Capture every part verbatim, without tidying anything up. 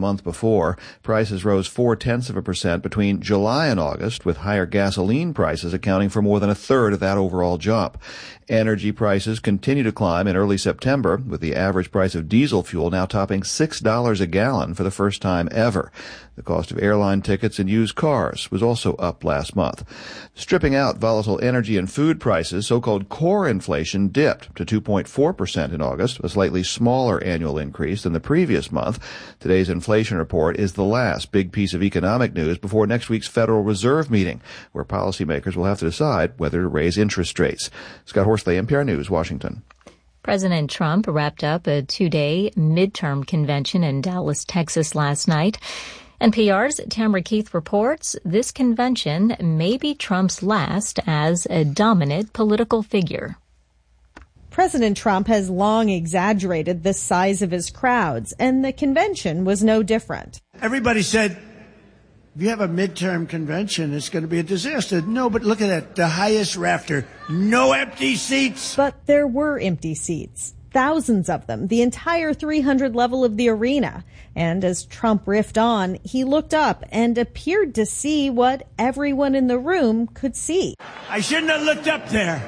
month before. Prices rose four-tenths of a percent between July and August, with higher gasoline prices accounting for more than a third of that overall jump. Energy prices continue to climb in early September, with the average price of diesel fuel now topping six dollars a gallon for the first time ever. The cost of airline tickets and used cars was also up last month. Stripping out volatile energy and food prices, so-called core inflation dipped to two point four percent in August, a slightly smaller annual increase than the previous month. Today's inflation report is the last big piece of economic news before next week's Federal Reserve meeting, where policymakers will have to decide whether to raise interest rates. Scott Horsley, N P R News, Washington. President Trump wrapped up a two-day midterm convention in Dallas, Texas last night. N P R's Tamara Keith reports this convention may be Trump's last as a dominant political figure. President Trump has long exaggerated the size of his crowds, and the convention was no different. Everybody said, if you have a midterm convention, it's going to be a disaster. No, but look at that. The highest rafter. No empty seats. But there were empty seats. Thousands of them. The entire three hundred level of the arena. And as Trump riffed on, he looked up and appeared to see what everyone in the room could see. I shouldn't have looked up there.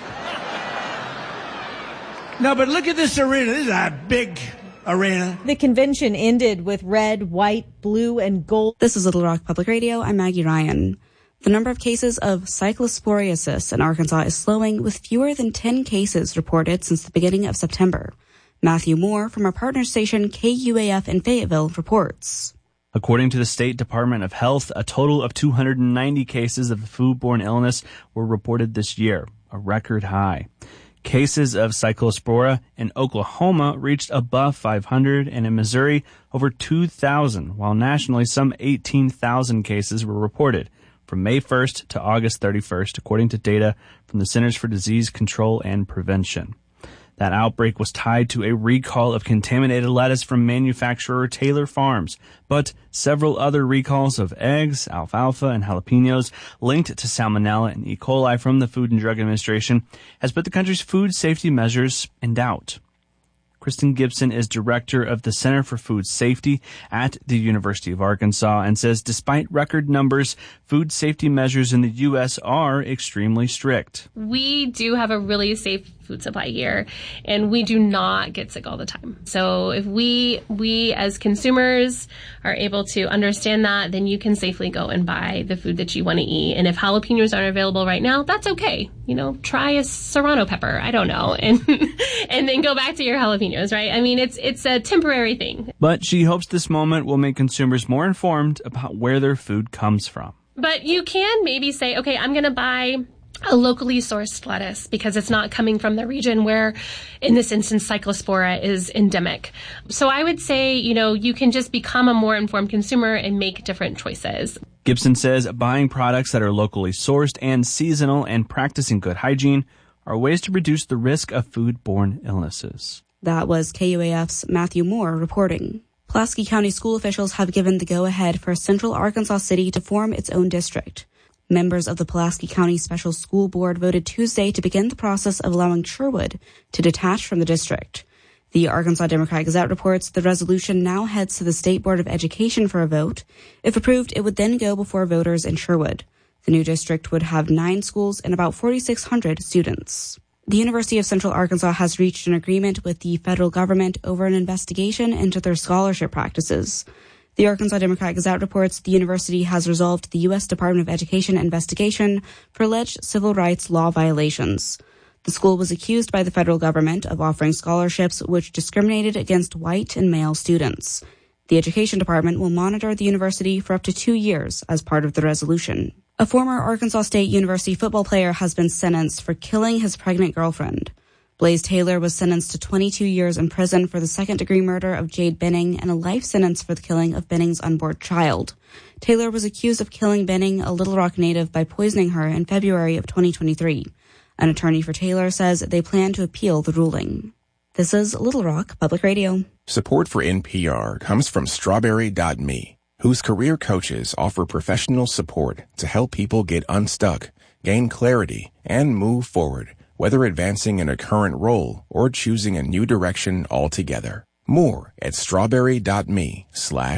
No, but look at this arena. This is a big arena. The convention ended with red, white, blue, and gold. This is Little Rock Public Radio. I'm Maggie Ryan. The number of cases of cyclosporiasis in Arkansas is slowing, with fewer than ten cases reported since the beginning of September. Matthew Moore from our partner station K U A F in Fayetteville reports. According to the State Department of Health, a total of two hundred ninety cases of the foodborne illness were reported this year, a record high. Cases of cyclospora in Oklahoma reached above five hundred, and in Missouri, over two thousand, while nationally some eighteen thousand cases were reported from May first to August thirty-first, according to data from the Centers for Disease Control and Prevention. That outbreak was tied to a recall of contaminated lettuce from manufacturer Taylor Farms, but several other recalls of eggs, alfalfa, and jalapenos linked to salmonella and E. coli from the Food and Drug Administration has put the country's food safety measures in doubt. Kristen Gibson is director of the Center for Food Safety at the University of Arkansas and says despite record numbers, food safety measures in the U S are extremely strict. We do have a really safe food supply here, and we do not get sick all the time. So if we we as consumers are able to understand that, then you can safely go and buy the food that you want to eat. And if jalapenos aren't available right now, that's okay. You know, try a serrano pepper. I don't know. And and then go back to your jalapenos, right? I mean, it's it's a temporary thing. But she hopes this moment will make consumers more informed about where their food comes from. But you can maybe say, okay, I'm going to buy a locally sourced lettuce because it's not coming from the region where, in this instance, cyclospora is endemic. So I would say, you know, you can just become a more informed consumer and make different choices. Gibson says buying products that are locally sourced and seasonal and practicing good hygiene are ways to reduce the risk of foodborne illnesses. That was K U A F's Matthew Moore reporting. Pulaski County school officials have given the go-ahead for Central Arkansas City to form its own district. Members of the Pulaski County Special School Board voted Tuesday to begin the process of allowing Sherwood to detach from the district. The Arkansas Democrat-Gazette reports the resolution now heads to the State Board of Education for a vote. If approved, it would then go before voters in Sherwood. The new district would have nine schools and about forty-six hundred students. The University of Central Arkansas has reached an agreement with the federal government over an investigation into their scholarship practices. The Arkansas Democrat-Gazette reports the university has resolved the U S Department of Education investigation for alleged civil rights law violations. The school was accused by the federal government of offering scholarships which discriminated against white and male students. The Education Department will monitor the university for up to two years as part of the resolution. A former Arkansas State University football player has been sentenced for killing his pregnant girlfriend. Blaze Taylor was sentenced to twenty-two years in prison for the second-degree murder of Jade Benning and a life sentence for the killing of Benning's unborn child. Taylor was accused of killing Benning, a Little Rock native, by poisoning her in February of twenty twenty-three. An attorney for Taylor says they plan to appeal the ruling. This is Little Rock Public Radio. Support for N P R comes from Strawberry dot me, whose career coaches offer professional support to help people get unstuck, gain clarity, and move forward, whether advancing in a current role or choosing a new direction altogether. More at strawberry dot me slash